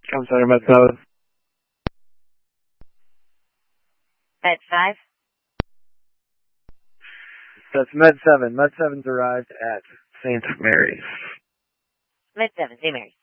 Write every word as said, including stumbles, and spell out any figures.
I'm sorry, Med seven. Med five. That's Med seven. Med seven's arrived at Saint Mary's. Med seven, Saint Mary's.